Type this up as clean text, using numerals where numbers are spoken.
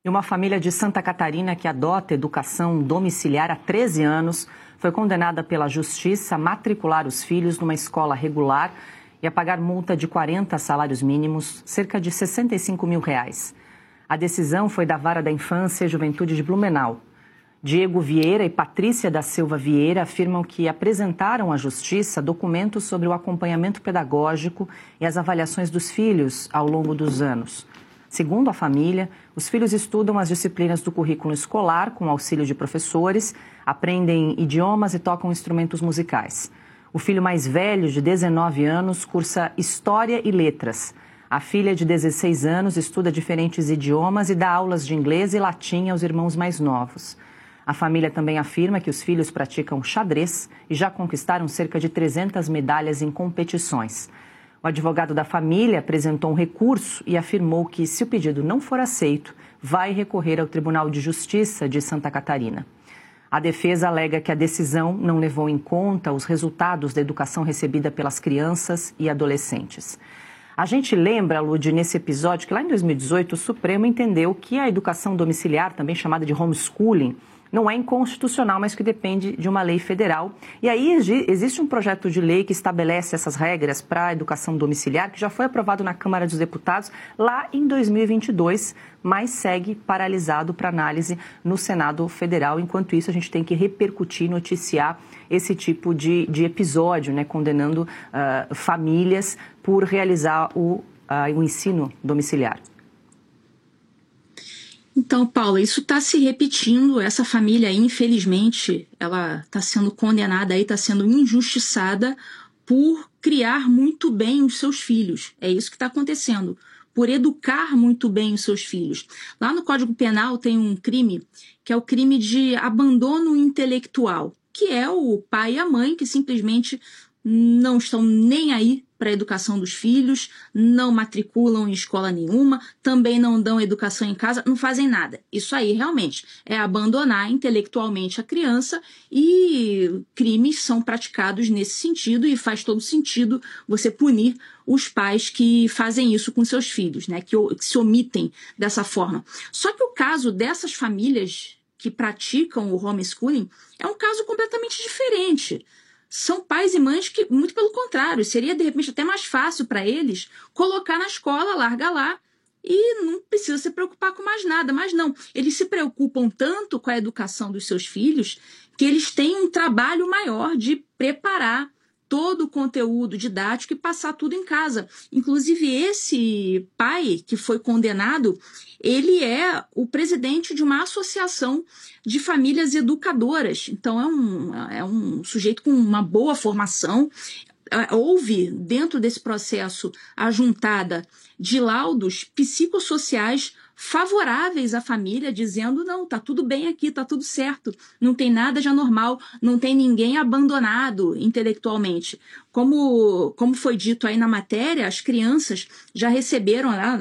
E uma família de Santa Catarina que adota educação domiciliar há 13 anos foi condenada pela Justiça a matricular os filhos numa escola regular e a pagar multa de 40 salários mínimos, cerca de R$65 mil. A decisão foi da Vara da Infância e Juventude de Blumenau. Diego Vieira e Patrícia da Silva Vieira afirmam que apresentaram à Justiça documentos sobre o acompanhamento pedagógico e as avaliações dos filhos ao longo dos anos. Segundo a família, os filhos estudam as disciplinas do currículo escolar com auxílio de professores, aprendem idiomas e tocam instrumentos musicais. O filho mais velho, de 19 anos, cursa História e Letras. A filha, de 16 anos, estuda diferentes idiomas e dá aulas de inglês e latim aos irmãos mais novos. A família também afirma que os filhos praticam xadrez e já conquistaram cerca de 300 medalhas em competições. O advogado da família apresentou um recurso e afirmou que, se o pedido não for aceito, vai recorrer ao Tribunal de Justiça de Santa Catarina. A defesa alega que a decisão não levou em conta os resultados da educação recebida pelas crianças e adolescentes. A gente lembra, Lud, nesse episódio, que lá em 2018 o Supremo entendeu que a educação domiciliar, também chamada de homeschooling, não é inconstitucional, mas que depende de uma lei federal. E aí existe um projeto de lei que estabelece essas regras para a educação domiciliar, que já foi aprovado na Câmara dos Deputados lá em 2022, mas segue paralisado para análise no Senado Federal. Enquanto isso, a gente tem que repercutir, noticiar esse tipo de episódio, né, condenando famílias por realizar o ensino domiciliar. Então, Paula, isso está se repetindo. Essa família, infelizmente, ela está sendo condenada, está sendo injustiçada por criar muito bem os seus filhos. É isso que está acontecendo, por educar muito bem os seus filhos. Lá no Código Penal tem um crime, que é o crime de abandono intelectual, que é o pai e a mãe que simplesmente não estão nem aí para a educação dos filhos, não matriculam em escola nenhuma, também não dão educação em casa, não fazem nada. Isso aí realmente é abandonar intelectualmente a criança, e crimes são praticados nesse sentido, e faz todo sentido você punir os pais que fazem isso com seus filhos, né? Que se omitem dessa forma. Só que o caso dessas famílias que praticam o homeschooling é um caso completamente diferente. São pais e mães que, muito pelo contrário, seria de repente até mais fácil para eles colocar na escola, larga lá, e não precisa se preocupar com mais nada. Mas não, eles se preocupam tanto com a educação dos seus filhos que eles têm um trabalho maior de preparar todo o conteúdo didático e passar tudo em casa. Inclusive, esse pai que foi condenado, ele é o presidente de uma associação de famílias educadoras. Então, é um sujeito com uma boa formação. Houve, dentro desse processo, a juntada de laudos psicossociais favoráveis à família, dizendo, não, tá tudo bem aqui, tá tudo certo, não tem nada de anormal, não tem ninguém abandonado intelectualmente. Como foi dito aí na matéria, as crianças já receberam,